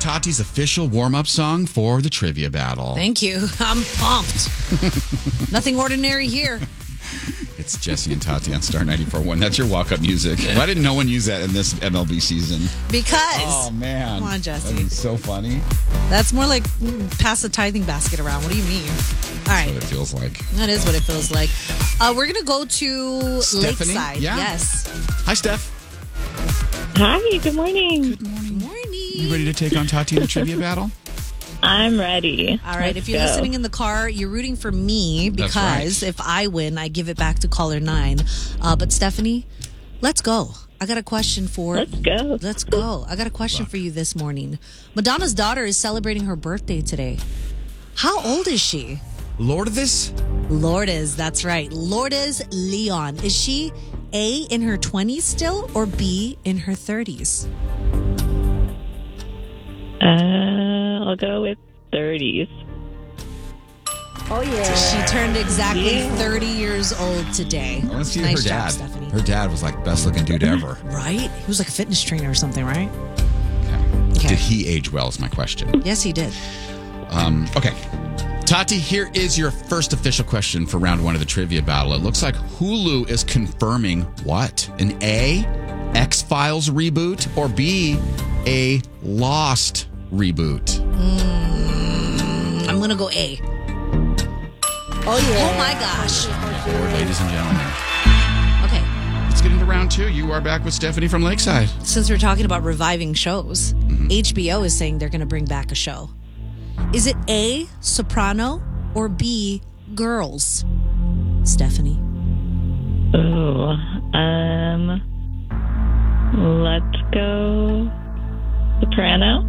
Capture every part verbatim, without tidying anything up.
Tati's official warm-up song for the trivia battle. Thank you. I'm pumped. Nothing ordinary here. It's Jesse and Tati on Star ninety-four point one. That's your walk-up music. Why didn't no one use that in this M L B season? Because. Oh, man. Come on, Jesse. That's so funny. That's more like mm, pass the tithing basket around. What do you mean? All right. That's what it feels like. That is what it feels like. Uh, we're going to go to Stephanie? Lakeside. Yeah. Yes. Hi, Steph. Hi, good morning. Good morning. Morning. You ready to take on Tati in the trivia battle? I'm ready. All right. Let's if you're go. listening in the car, you're rooting for me That's because right. if I win, I give it back to caller nine. Uh, but Stephanie, let's go. I got a question for Let's go. Let's go. I got a question for you this morning. Madonna's daughter is celebrating her birthday today. How old is she? Lourdes? Lourdes, that's right. Lourdes Leon. Is she A, in her twenties still, or B, in her thirties? Uh, I'll go with thirties. Oh, yeah. She turned exactly Yeah. thirty years old today. I want to see nice her job, dad. Stephanie. Her dad was like best looking dude ever. Right? He was like a fitness trainer or something, right? Okay. Okay. Did he age well is my question. Yes, he did. Um, okay. Tati, here is your first official question for round one of the trivia battle. It looks like Hulu is confirming what? An A, X-Files reboot, or B, a Lost reboot? Mm, I'm going to go A. Oh, yeah. Oh, my gosh. Forward, ladies and gentlemen. Okay. Let's get into round two. You are back with Stephanie from Lakeside. Since we're talking about reviving shows, Mm-hmm. H B O is saying they're going to bring back a show. Is it A, Soprano, or B, Girls? Stephanie. Ooh, um, let's go Soprano.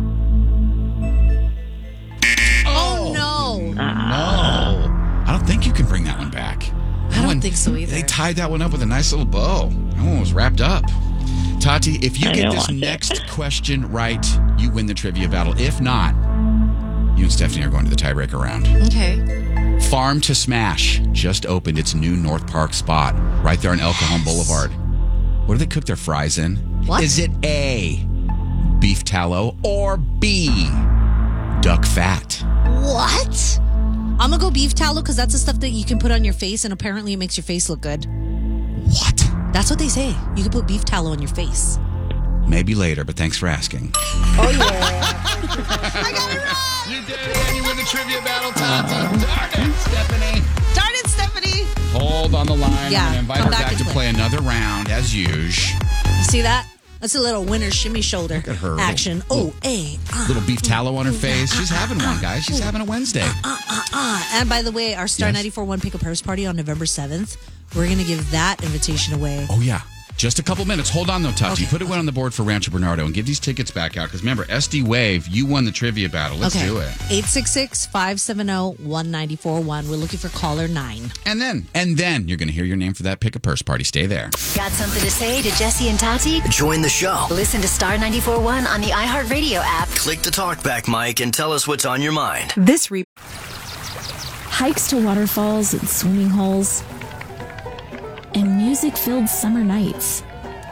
Oh, no. No. I don't think you can bring that one back. I That don't one- think so either. They tied that one up with a nice little bow. That one was wrapped up. Tati, if you I get don't this want it. next question right, you win the trivia battle. If not, you and Stephanie are going to the tiebreaker round. Okay. Farm to Smash just opened its new North Park spot right there on El Cajon Boulevard. What do they cook their fries in? What? Is it A, beef tallow, or B, duck fat? What? I'm going to go beef tallow because that's the stuff that you can put on your face, and apparently it makes your face look good. What? That's what they say. You can put beef tallow on your face. Maybe later, but thanks for asking. Oh, yeah. I got it wrong. You did it, and you win the trivia battle, Tati. Darn it, Stephanie. Darn it, Stephanie. Hold on the line. Yeah, I'm going to invite come her back back and to play. play another round, as usual. You see that? That's a little winner shimmy shoulder Look at her. action. Little- Oh, A. Ah, Little beef tallow on her face. She's having one, guys. She's having a Wednesday. ah, ah. And by the way, our Star Yes. ninety-four point one Pick a Purse party on November seventh, we're going to give that invitation away. Oh, yeah. Just a couple minutes. Hold on, though, Tati. Okay, Put it one on the board for Rancho Bernardo and give these tickets back out. Because remember, S D Wave, you won the trivia battle. Let's okay. do it. eight six six, five seven zero, one nine four one. We're looking for caller nine. And then, and then you're going to hear your name for that Pick a Purse party. Stay there. Got something to say to Jesse and Tati? Join the show. Listen to Star ninety-four point one on the iHeartRadio app. Click the talkback mic and tell us what's on your mind. This re- hikes to waterfalls and swimming holes and music-filled summer nights.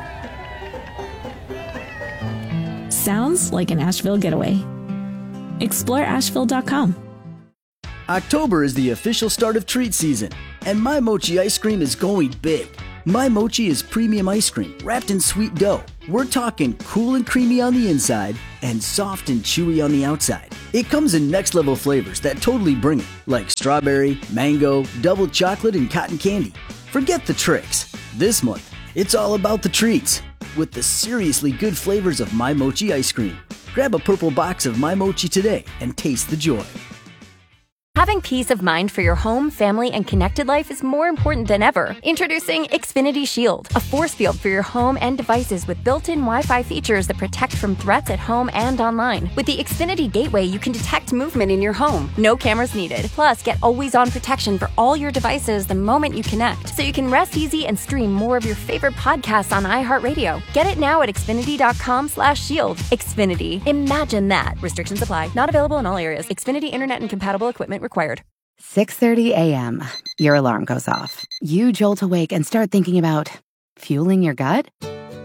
Sounds like an Asheville getaway. Explore asheville dot com. October is the official start of treat season, and My Mochi ice cream is going big. My Mochi is premium ice cream wrapped in sweet dough. We're talking cool and creamy on the inside and soft and chewy on the outside. It comes in next level flavors that totally bring it, like strawberry, mango, double chocolate, and cotton candy. Forget the tricks. This month, it's all about the treats with the seriously good flavors of My Mochi ice cream. Grab a purple box of My Mochi today and taste the joy. Having peace of mind for your home, family, and connected life is more important than ever. Introducing Xfinity Shield, a force field for your home and devices with built-in Wi-Fi features that protect from threats at home and online. With the Xfinity Gateway, you can detect movement in your home. No cameras needed. Plus, get always-on protection for all your devices the moment you connect, so you can rest easy and stream more of your favorite podcasts on iHeartRadio. Get it now at xfinity.com slash shield. Xfinity. Imagine that. Restrictions apply. Not available in all areas. Xfinity Internet and compatible equipment required. six thirty a.m. Your alarm goes off. You jolt awake and start thinking about fueling your gut?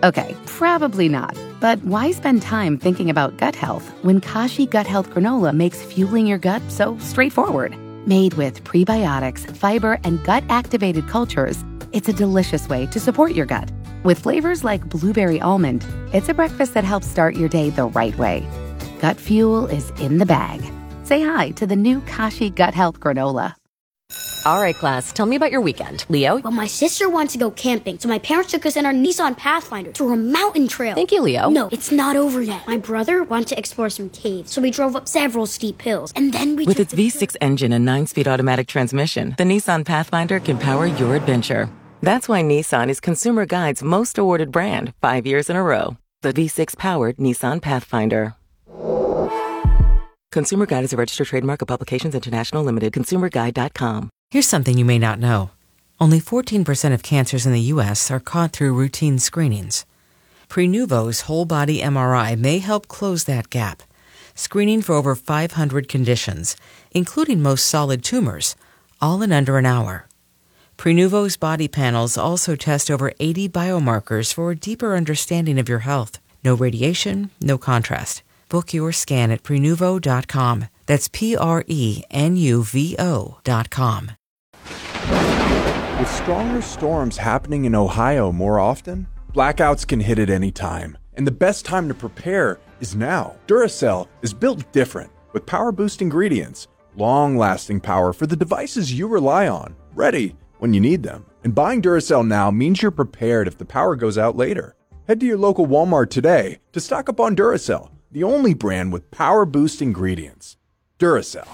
Okay, probably not. But why spend time thinking about gut health when Kashi Gut Health Granola makes fueling your gut so straightforward? Made with prebiotics, fiber, and gut-activated cultures, it's a delicious way to support your gut. With flavors like blueberry almond, it's a breakfast that helps start your day the right way. Gut fuel is in the bag. Say hi to the new Kashi Gut Health Granola. All right, class, tell me about your weekend. Leo? Well, my sister wanted to go camping, so my parents took us in our Nissan Pathfinder to a mountain trail. Thank you, Leo. No, it's not over yet. My brother wanted to explore some caves, so we drove up several steep hills, and then we With took its V six engine and nine-speed automatic transmission, the Nissan Pathfinder can power your adventure. That's why Nissan is Consumer Guide's most awarded brand five years in a row. The V six-powered Nissan Pathfinder. Consumer Guide is a registered trademark of Publications International Limited, consumer guide dot com. Here's something you may not know. Only fourteen percent of cancers in the U S are caught through routine screenings. Prenuvo's whole-body M R I may help close that gap, screening for over five hundred conditions, including most solid tumors, all in under an hour. Prenuvo's body panels also test over eighty biomarkers for a deeper understanding of your health. No radiation, no contrast. Book your scan at Prenuvo dot com. That's P R E N U V O dot com. With stronger storms happening in Ohio more often, blackouts can hit at any time. And the best time to prepare is now. Duracell is built different, with power-boost ingredients, long-lasting power for the devices you rely on, ready when you need them. And buying Duracell now means you're prepared if the power goes out later. Head to your local Walmart today to stock up on Duracell, the only brand with power-boost ingredients. Duracell.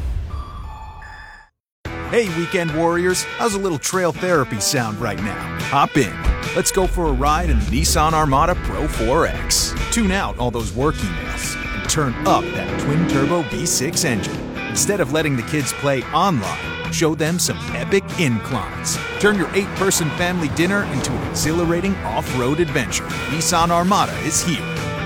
Hey, weekend warriors, how's a little trail therapy sound right now? Hop in. Let's go for a ride in the Nissan Armada Pro four X. Tune out all those work emails and turn up that twin-turbo V six engine. Instead of letting the kids play online, show them some epic inclines. Turn your eight-person family dinner into an exhilarating off-road adventure. Nissan Armada is here.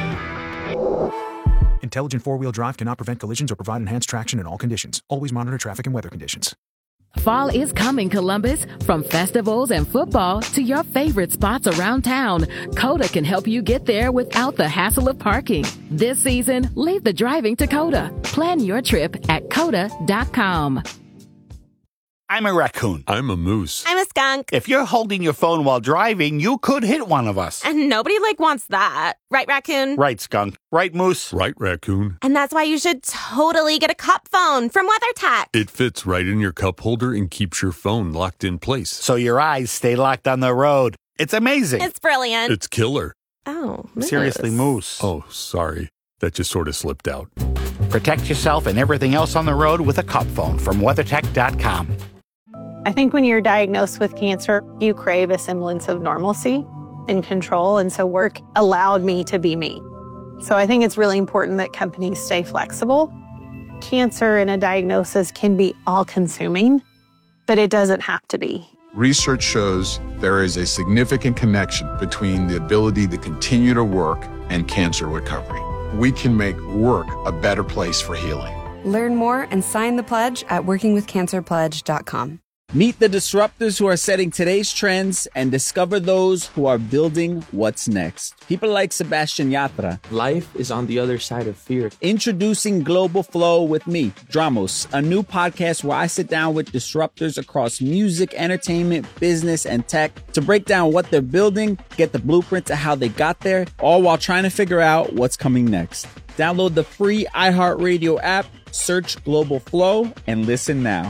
Intelligent four-wheel drive cannot prevent collisions or provide enhanced traction in all conditions. Always monitor traffic and weather conditions. Fall is coming, Columbus. From festivals and football to your favorite spots around town, Coda can help you get there without the hassle of parking. This season, leave the driving to Coda. Plan your trip at coda dot com. I'm a raccoon. I'm a moose. I'm a skunk. If you're holding your phone while driving, you could hit one of us. And nobody, like, wants that. Right, raccoon? Right, skunk. Right, moose? Right, raccoon. And that's why you should totally get a cup phone from WeatherTech. It fits right in your cup holder and keeps your phone locked in place. So your eyes stay locked on the road. It's amazing. It's brilliant. It's killer. Oh, moose. Seriously, moose. Oh, sorry. That just sort of slipped out. Protect yourself and everything else on the road with a cup phone from weathertech dot com. I think when you're diagnosed with cancer, you crave a semblance of normalcy and control. And so work allowed me to be me. So I think it's really important that companies stay flexible. Cancer and a diagnosis can be all-consuming, but it doesn't have to be. Research shows there is a significant connection between the ability to continue to work and cancer recovery. We can make work a better place for healing. Learn more and sign the pledge at working with cancer pledge dot com. Meet the disruptors who are setting today's trends and discover those who are building what's next. People like Sebastian Yatra. Life is on the other side of fear. Introducing Global Flow with me, Dramos, a new podcast where I sit down with disruptors across music, entertainment, business, and tech to break down what they're building, get the blueprint to how they got there, all while trying to figure out what's coming next. Download the free iHeartRadio app, search Global Flow, and listen now.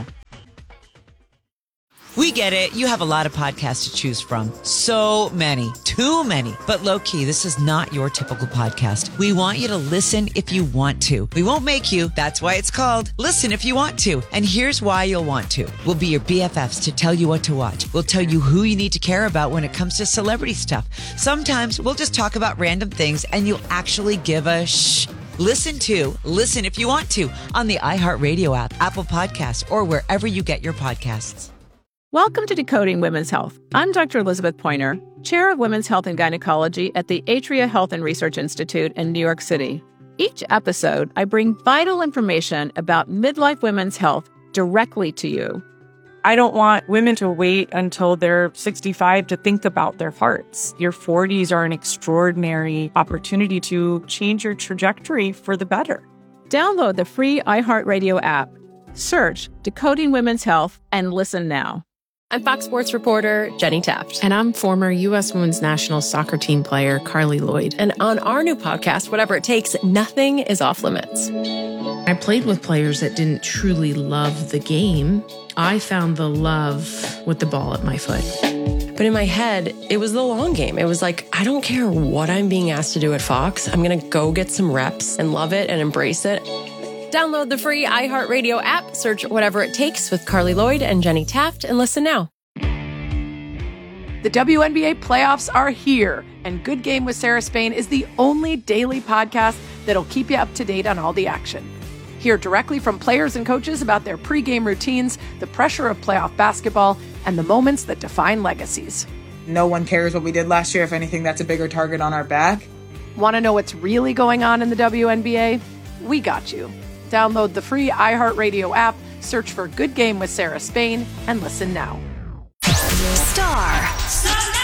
We get it. You have a lot of podcasts to choose from. So many. Too many. But low-key, this is not your typical podcast. We want you to listen if you want to. We won't make you. That's why it's called Listen If You Want To. And here's why you'll want to. We'll be your B F Fs to tell you what to watch. We'll tell you who you need to care about when it comes to celebrity stuff. Sometimes we'll just talk about random things and you'll actually give a shh. Listen to Listen If You Want To on the iHeartRadio app, Apple Podcasts, or wherever you get your podcasts. Welcome to Decoding Women's Health. I'm Doctor Elizabeth Pointer, Chair of Women's Health and Gynecology at the Atria Health and Research Institute in New York City. Each episode, I bring vital information about midlife women's health directly to you. I don't want women to wait until they're sixty-five to think about their hearts. Your forties are an extraordinary opportunity to change your trajectory for the better. Download the free iHeartRadio app. Search Decoding Women's Health and listen now. I'm Fox Sports reporter Jenny Taft. And I'm former U S Women's National Soccer Team player Carly Lloyd. And on our new podcast, Whatever It Takes, nothing is off limits. I played with players that didn't truly love the game. I found the love with the ball at my foot. But in my head, it was the long game. It was like, I don't care what I'm being asked to do at Fox. I'm going to go get some reps and love it and embrace it. Download the free iHeartRadio app, search Whatever It Takes with Carly Lloyd and Jenny Taft, and listen now. The W N B A playoffs are here, and Good Game with Sarah Spain is the only daily podcast that'll keep you up to date on all the action. Hear directly from players and coaches about their pregame routines, the pressure of playoff basketball, and the moments that define legacies. No one cares what we did last year. If anything, that's a bigger target on our back. Want to know what's really going on in the W N B A? We got you. Download the free iHeartRadio app, search for Good Game with Sarah Spain, and listen now. Star.